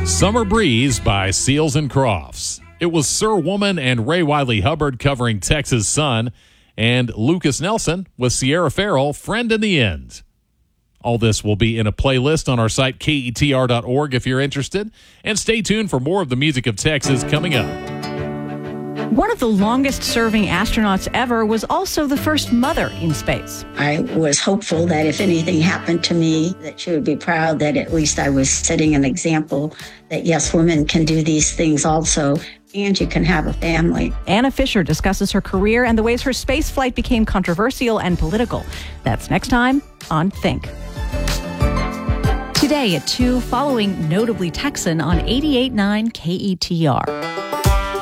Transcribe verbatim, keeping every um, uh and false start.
Summer Breeze by Seals and Crofts. It was Sir Woman and Ray Wiley Hubbard covering Texas Sun, and Lucas Nelson with Sierra Farrell, Friend in the End. All this will be in a playlist on our site, K E T R dot org, if you're interested. And stay tuned for more of the music of Texas coming up. One of the longest-serving astronauts ever was also the first mother in space. I was hopeful that if anything happened to me, that she would be proud that at least I was setting an example that, yes, women can do these things also, and you can have a family. Anna Fisher discusses her career and the ways her space flight became controversial and political. That's next time on Think. Today at two, following Notably Texan on eighty-eight point nine K E T R.